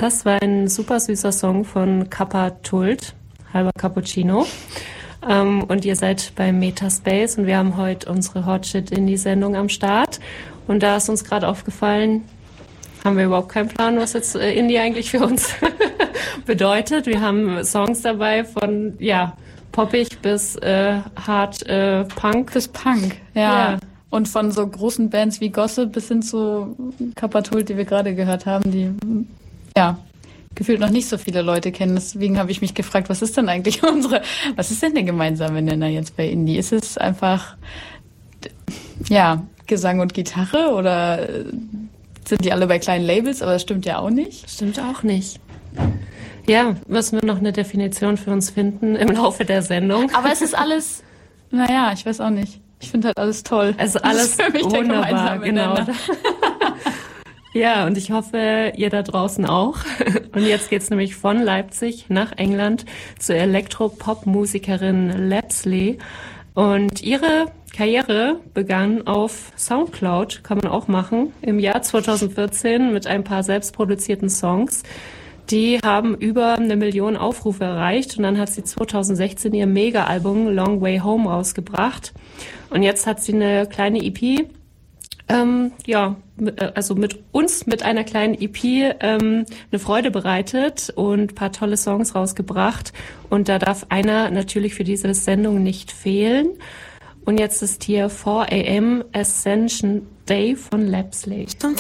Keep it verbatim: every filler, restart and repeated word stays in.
Das war ein super süßer Song von Kappa Tult, halber Cappuccino. Ähm, und ihr seid bei Metaspace und wir haben heute unsere Hot Shit Indie-Sendung am Start. Und da ist uns gerade aufgefallen, haben wir überhaupt keinen Plan, was jetzt äh, Indie eigentlich für uns bedeutet. Wir haben Songs dabei von, ja, poppig bis äh, hart äh, Punk. Bis Punk, ja. ja. Und von so großen Bands wie Gossip bis hin zu Kappa Tult, die wir gerade gehört haben, die, ja, gefühlt noch nicht so viele Leute kennen. Deswegen habe ich mich gefragt, was ist denn eigentlich unsere, was ist denn der gemeinsame Nenner jetzt bei Indie? Ist es einfach, ja, Gesang und Gitarre oder sind die alle bei kleinen Labels? Aber das stimmt ja auch nicht. Stimmt auch nicht. Ja, müssen wir noch eine Definition für uns finden im Laufe der Sendung. Aber es ist alles, naja, ich weiß auch nicht. Ich finde halt alles toll. Also alles wunderbar, genau. Ja, und ich hoffe, ihr da draußen auch. Und jetzt geht's nämlich von Leipzig nach England zur Elektropop-Musikerin Lapsley. Und ihre Karriere begann auf Soundcloud, kann man auch machen, im Jahr zweitausendvierzehn mit ein paar selbstproduzierten Songs. Die haben über eine Million Aufrufe erreicht und dann hat sie zweitausendsechzehn ihr Mega-Album Long Way Home rausgebracht. Und jetzt hat sie eine kleine E P, ähm, ja, also mit uns mit einer kleinen E P ähm, eine Freude bereitet und ein paar tolle Songs rausgebracht. Und da darf einer natürlich für diese Sendung nicht fehlen. Und jetzt ist hier four a.m. Ascension Day von Lapsley. Sometimes